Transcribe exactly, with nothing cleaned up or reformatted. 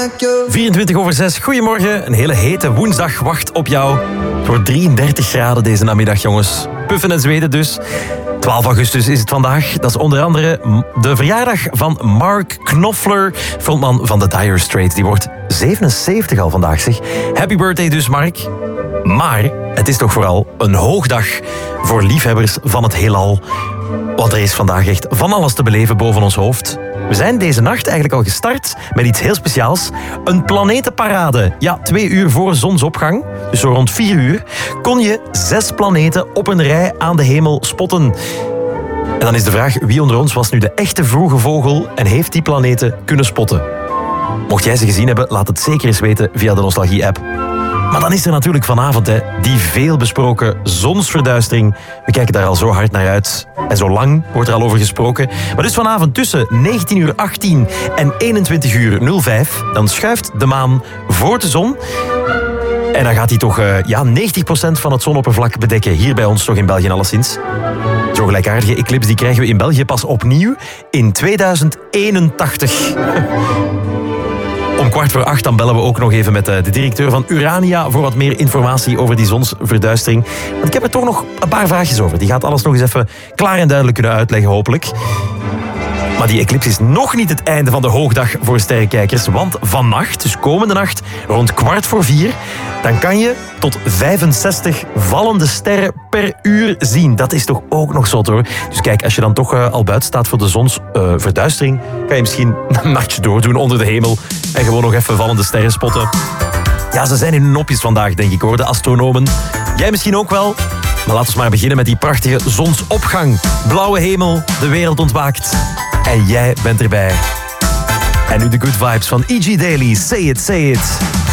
vierentwintig over zes, goedemorgen. Een hele hete woensdag wacht op jou. Het wordt drieëndertig graden deze namiddag, jongens. Puffen en zweten dus. twaalf augustus is het vandaag. Dat is onder andere de verjaardag van Mark Knopfler, frontman van de Dire Straits. Die wordt zevenenzeventig al vandaag, zeg. Happy birthday dus, Mark. Maar het is toch vooral een hoogdag voor liefhebbers van het heelal. Want er is vandaag echt van alles te beleven boven ons hoofd. We zijn deze nacht eigenlijk al gestart met iets heel speciaals. Een planetenparade. Ja, twee uur voor zonsopgang, dus zo rond vier uur, kon je zes planeten op een rij aan de hemel spotten. En dan is de vraag, wie onder ons was nu de echte vroege vogel en heeft die planeten kunnen spotten? Mocht jij ze gezien hebben, laat het zeker eens weten via de Nostalgie-app. Maar dan is er natuurlijk vanavond hè, die veelbesproken zonsverduistering. We kijken daar al zo hard naar uit. En zo lang wordt er al over gesproken. Maar dus vanavond tussen negentien uur achttien en eenentwintig uur nul vijf... dan schuift de maan voor de zon. En dan gaat hij toch uh, ja, negentig procent van het zonoppervlak bedekken. Hier bij ons toch in België alleszins. Zo'n gelijkaardige eclipse die krijgen we in België pas opnieuw in tweeduizend eenentachtig. Om kwart voor acht dan bellen we ook nog even met de directeur van Urania voor wat meer informatie over die zonsverduistering. Want ik heb er toch nog een paar vraagjes over. Die gaat alles nog eens even klaar en duidelijk kunnen uitleggen, hopelijk. Maar die eclipse is nog niet het einde van de hoogdag voor sterrenkijkers. Want vannacht, dus komende nacht, rond kwart voor vier... dan kan je tot vijfenzestig vallende sterren per uur zien. Dat is toch ook nog zot, hoor. Dus kijk, als je dan toch uh, al buiten staat voor de zonsverduistering... Uh, kan je misschien een nachtje doordoen onder de hemel... en gewoon nog even vallende sterren spotten. Ja, ze zijn in hun nopjes vandaag, denk ik, hoor, de astronomen. Jij misschien ook wel. Maar laten we maar beginnen met die prachtige zonsopgang. Blauwe hemel, de wereld ontwaakt. En jij bent erbij. En nu de good vibes van E G Daily. Say it, say it.